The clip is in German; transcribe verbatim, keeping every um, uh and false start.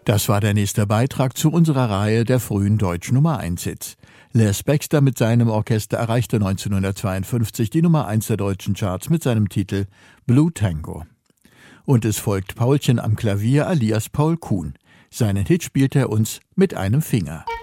Das war der nächste Beitrag zu unserer Reihe der frühen deutschen Nummer eins Hits. Les Baxter mit seinem Orchester erreichte neunzehnhundertzweiundfünfzig die Nummer eins der deutschen Charts mit seinem Titel Blue Tango. Und es folgt Paulchen am Klavier alias Paul Kuhn. Seinen Hit spielt er uns mit einem Finger.